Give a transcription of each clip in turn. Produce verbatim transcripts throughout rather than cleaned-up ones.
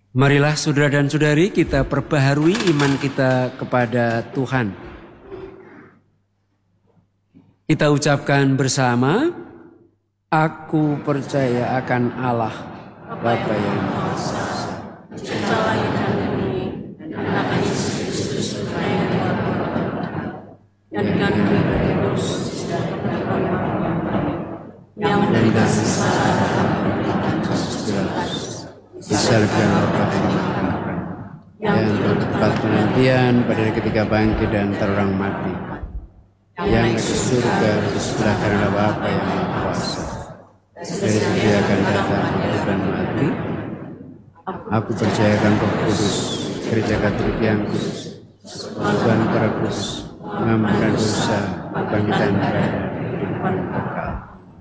Marilah saudara dan saudari kita perbaharui iman kita kepada Tuhan. Kita ucapkan bersama, aku percaya akan Allah, Bapa yang Maha Esa, Pencipta langit dan bumi, dan anak Yesus Kristus yang dan dengan Kudus dan yang dikasih disalibkan Bapa yang bertempat penantian pada hari ketiga bangkit dan terorang mati, yang ke surga di sebelah kanan Bapa yang Maha Kuasa, dari dia akan datang hidup dan mati. Aku percayakan Roh Kudus, Gereja Katolik yang kudus, persekutuan para kudus, mengampuni dosa, kebangkitan dari kehidupan kekal.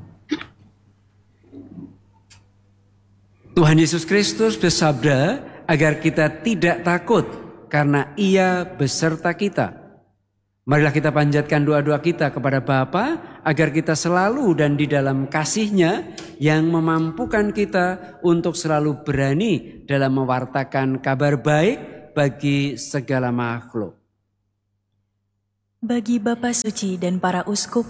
Tuhan Yesus Kristus bersabda agar kita tidak takut karena Ia beserta kita. Marilah kita panjatkan doa-doa kita kepada Bapa agar kita selalu dan di dalam kasih-Nya yang memampukan kita untuk selalu berani dalam mewartakan kabar baik bagi segala makhluk. Bagi Bapa Suci dan para uskup,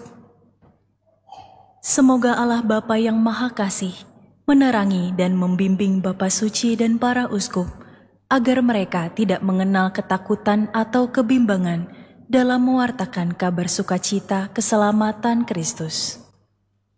semoga Allah Bapa yang Maha Kasih menerangi dan membimbing Bapa Suci dan para uskup agar mereka tidak mengenal ketakutan atau kebimbangan dalam mewartakan kabar sukacita keselamatan Kristus.